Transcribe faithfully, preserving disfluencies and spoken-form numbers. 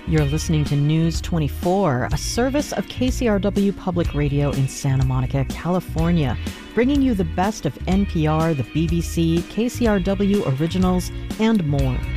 You're listening to News twenty-four, a service of K C R W Public Radio in Santa Monica, California, bringing you the best of N P R, the B B C, K C R W originals, and more.